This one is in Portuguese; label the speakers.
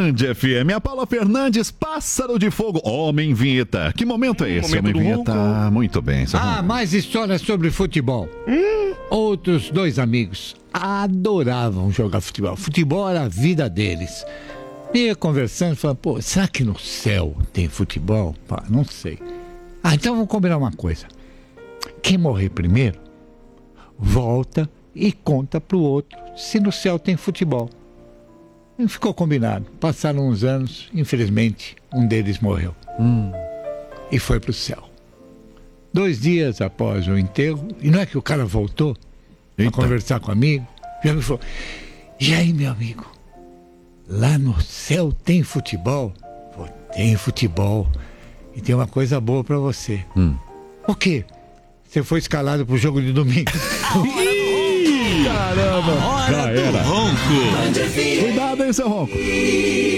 Speaker 1: Band FM. A Paula Fernandes, Pássaro de Fogo, Homem Vinheta. Que momento é esse, Homem Vinheta? Muito bem.
Speaker 2: Mais histórias sobre futebol. Outros dois amigos adoravam jogar futebol. Futebol era a vida deles. Ia conversando, falando, pô, será que no céu tem futebol? Pá, não sei. Então vamos combinar uma coisa. Quem morrer primeiro, volta e conta pro outro se no céu tem futebol. E ficou combinado. Passaram uns anos, infelizmente, um deles morreu. E foi pro céu. 2 dias após o enterro, e não é que o cara voltou para conversar com o amigo, e ele falou, e aí, meu amigo, lá no céu tem futebol? Falei, tem futebol. E tem uma coisa boa para você. O quê? Você foi escalado pro jogo de domingo.
Speaker 1: Caramba!
Speaker 3: Hora do Ronco.
Speaker 1: Cuidado aí, seu Ronco.